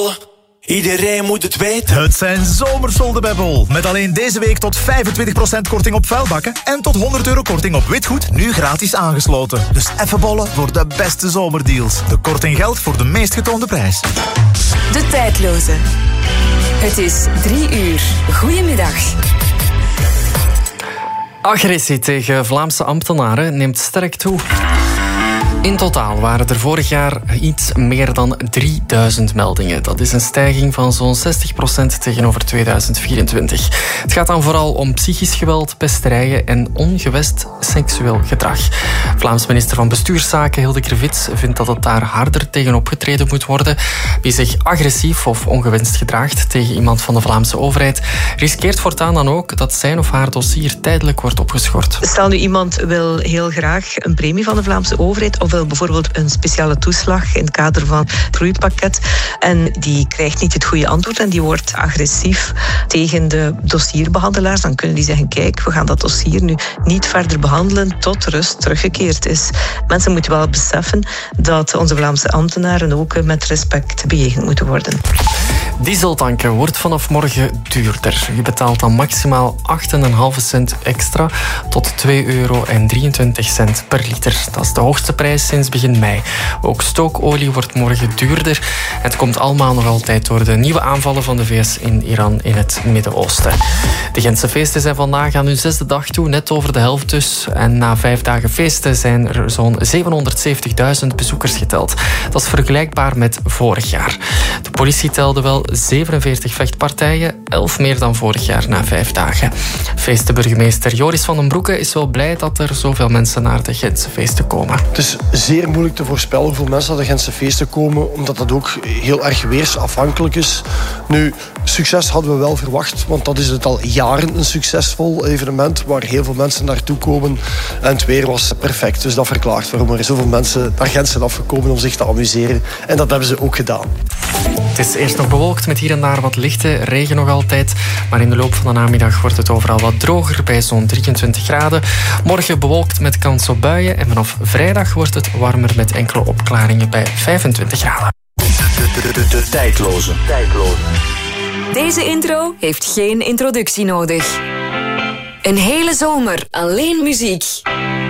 Iedereen moet het weten. Het zijn zomersolden bij Bol. Met alleen deze week tot 25% korting op vuilbakken en tot €100 korting op witgoed, nu gratis aangesloten. Dus even bollen voor de beste zomerdeals. De korting geldt voor de meest getoonde prijs. De tijdloze. Het is 3:00. Goedemiddag. Agressie tegen Vlaamse ambtenaren neemt sterk toe. In totaal waren er vorig jaar iets meer dan 3000 meldingen. Dat is een stijging van zo'n 60% tegenover 2024. Het gaat dan vooral om psychisch geweld, pesterijen en ongewest seksueel gedrag. Vlaams minister van Bestuurszaken Hilde Krevits vindt dat het daar harder tegen opgetreden moet worden. Wie zich agressief of ongewenst gedraagt tegen iemand van de Vlaamse overheid, riskeert voortaan dan ook dat zijn of haar dossier tijdelijk wordt opgeschort. Stel nu iemand wil heel graag een premie van de Vlaamse overheid of wil bijvoorbeeld een speciale toeslag in het kader van het groeipakket en die krijgt niet het goede antwoord en die wordt agressief tegen de dossierbehandelaars, dan kunnen die zeggen, kijk, we gaan dat dossier nu niet verder behandelen tot rust teruggekeerd is. Mensen moeten wel beseffen dat onze Vlaamse ambtenaren ook met respect bejegend moeten worden. Dieseltanken wordt vanaf morgen duurder. Je betaalt dan maximaal 8,5 cent extra tot €2,23 per liter. Dat is de hoogste prijs sinds begin mei. Ook stookolie wordt morgen duurder. Het komt allemaal nog altijd door de nieuwe aanvallen van de VS in Iran in het Midden-Oosten. De Gentse feesten zijn vandaag aan hun 6e dag toe, net over de helft dus. En na 5 dagen feesten zijn er zo'n 770.000 bezoekers geteld. Dat is vergelijkbaar met vorig jaar. De politie telde wel 47 vechtpartijen, 11 meer dan vorig jaar na 5 dagen. Feestenburgemeester Joris van den Broeke is wel blij dat er zoveel mensen naar de Gentse feesten komen. Het is zeer moeilijk te voorspellen hoeveel mensen naar de Gentse feesten komen, omdat dat ook heel erg weersafhankelijk is. Nu, succes hadden we wel verwacht, want dat is het al jaren een succesvol evenement waar heel veel mensen naartoe komen. En het weer was perfect, dus dat verklaart waarom er zoveel mensen naar Gent zijn afgekomen om zich te amuseren. En dat hebben ze ook gedaan. Het is eerst nog bewolkt met hier en daar wat lichte regen nog altijd. Maar in de loop van de namiddag wordt het overal wat droger bij zo'n 23 graden. Morgen bewolkt met kans op buien. En vanaf vrijdag wordt het warmer met enkele opklaringen bij 25 graden. De tijdloze. Deze intro heeft geen introductie nodig. Een hele zomer alleen muziek.